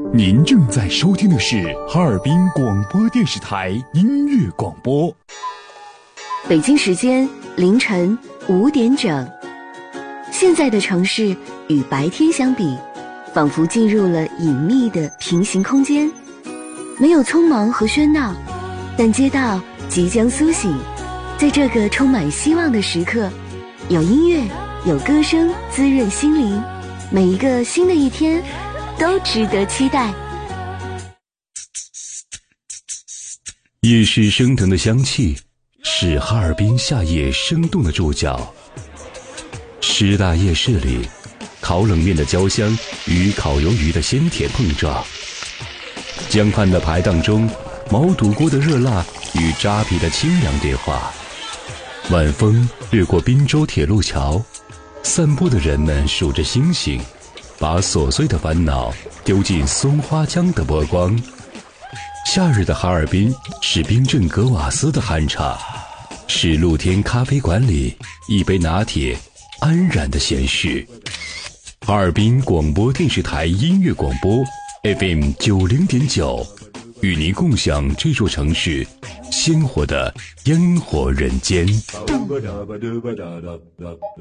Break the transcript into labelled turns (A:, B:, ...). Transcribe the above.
A: 您正在收听的是哈尔滨广播电视台音乐广播。
B: 北京时间凌晨5点整。现在的城市与白天相比，仿佛进入了隐秘的平行空间，没有匆忙和喧闹，但街道即将苏醒。在这个充满希望的时刻，有音乐，有歌声滋润心灵，每一个新的一天都值得期待。
C: 夜市升腾的香气是哈尔滨夏夜生动的注脚。师大夜市里，烤冷面的焦香与烤鱿鱼的鲜甜碰撞，江畔的排档中，毛肚锅的热辣与扎皮的清凉对话。晚风掠过滨州铁路桥，散步的人们数着星星，把琐碎的烦恼丢进松花江的波光。夏日的哈尔滨是冰镇格瓦斯的酣畅，是露天咖啡馆里一杯拿铁安然的闲适。哈尔滨广播电视台音乐广播 FM 90.9，与您共享这座城市鲜活的烟火人间。